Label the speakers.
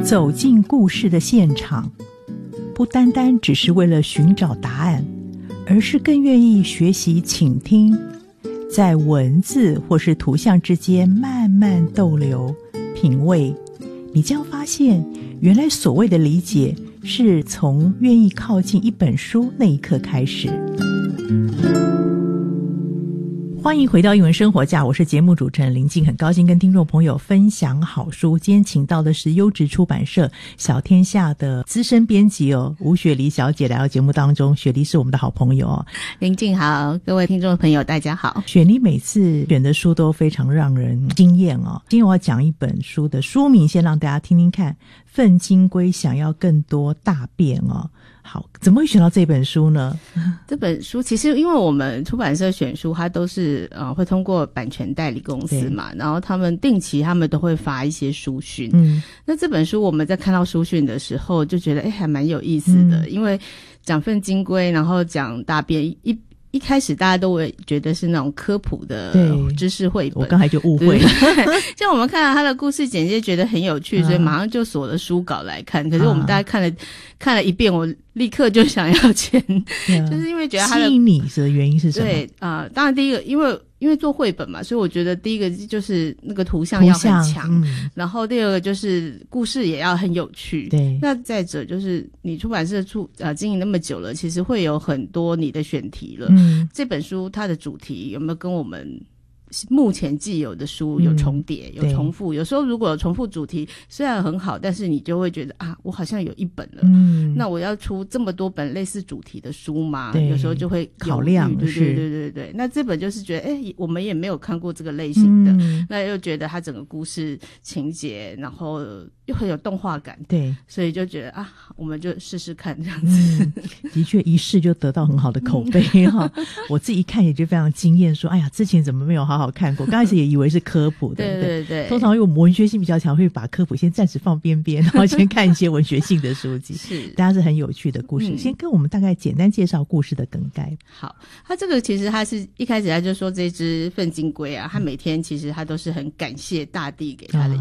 Speaker 1: 走进故事的现场，不单单只是为了寻找答案，而是更愿意学习倾听，在文字或是图像之间慢慢逗留品味，你将发现原来所谓的理解是从愿意靠近一本书那一刻开始。欢迎回到英文生活家，我是节目主持人林静，很高兴跟听众朋友分享好书。今天请到的是优质出版社小天下的资深编辑吴雪梨小姐来到节目当中。雪梨是我们的好朋友
Speaker 2: 林静好，各位听众朋友大家好。
Speaker 1: 雪梨每次选的书都非常让人惊艳今天我要讲一本书的书名，先让大家听听看。粪金龟想要更多大便好，怎么会选到这本书呢？
Speaker 2: 这本书其实因为我们出版社选书它都是会通过版权代理公司嘛，然后他们定期他们都会发一些书讯。那这本书我们在看到书讯的时候就觉得还蛮有意思的，因为讲粪金龟然后讲大便，一开始大家都会觉得是那种科普的知识绘本，
Speaker 1: 我刚才就误会了。
Speaker 2: 像我们看到他的故事简介觉得很有趣，所以马上就锁了书稿来看。可是我们大概看了一遍，我立刻就想要签，就是因为觉得他的
Speaker 1: 吸引你的原因是什么？
Speaker 2: 对当然第一个因为做绘本嘛，所以我觉得第一个就是那个图像要很强，然后第二个就是故事也要很有趣。
Speaker 1: 对，
Speaker 2: 那再者就是你出版社经营那么久了，其实会有很多你的选题了。这本书它的主题有没有跟我们目前既有的书有重叠有重复？有时候如果有重复主题虽然很好，但是你就会觉得我好像有一本了，那我要出这么多本类似主题的书吗？有时候就会考量。对，那这本就是觉得我们也没有看过这个类型的，那又觉得它整个故事情节然后又很有动画感，对，所以就觉得我们就试试看这样子。
Speaker 1: 的确一试就得到很好的口碑我自己一看也就非常惊艳，说之前怎么没有好好看过？刚开始也以为是科普的，对。通常因为我们文学性比较强，会把科普先暂时放边边，然后先看一些文学性的书籍。是，大家是很有趣的故事。先跟我们大概简单介绍故事的梗概。
Speaker 2: 好，他这个其实他是一开始他就说这只粪金龟它每天其实他都是很感谢大地给他的